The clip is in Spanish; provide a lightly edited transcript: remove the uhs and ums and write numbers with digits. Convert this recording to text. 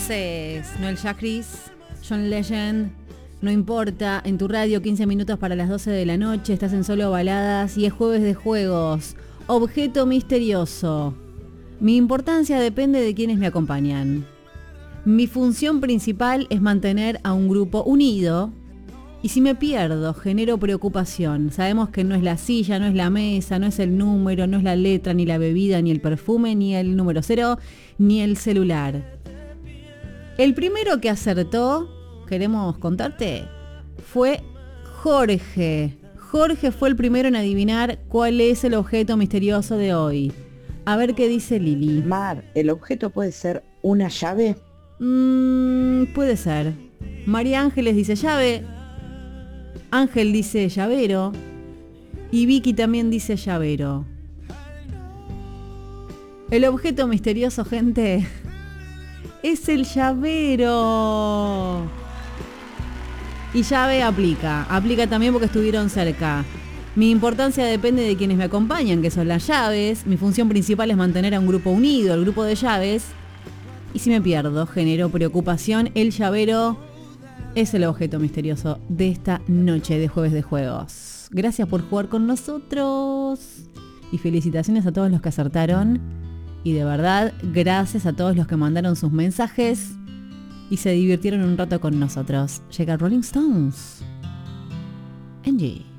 Entonces, Noel Jacris, John Legend, no importa, en tu radio, 15 minutos para las 12 de la noche, estás en Solo Baladas y es jueves de juegos. Objeto misterioso. Mi importancia depende de quienes me acompañan. Mi función principal es mantener a un grupo unido. Y si me pierdo, genero preocupación. Sabemos que no es la silla, no es la mesa, no es el número, no es la letra, ni la bebida, ni el perfume, ni el número 0, ni el celular. El primero que acertó, queremos contarte, fue Jorge. Jorge fue el primero en adivinar cuál es el objeto misterioso de hoy. A ver qué dice Lili. Mar, ¿el objeto puede ser una llave? Puede ser. María Ángeles dice llave. Ángel dice llavero. Y Vicky también dice llavero. El objeto misterioso, gente, es el llavero. Y llave aplica también porque estuvieron cerca. Mi importancia depende de quienes me acompañan, que son las llaves. Mi función principal es mantener a un grupo unido, el grupo de llaves. Y si me pierdo, genero preocupación. El llavero es el objeto misterioso de esta noche de Jueves de Juegos. Gracias por jugar con nosotros. Y felicitaciones a todos los que acertaron. Y de verdad, gracias a todos los que mandaron sus mensajes y se divirtieron un rato con nosotros. Llega Rolling Stones. Angie.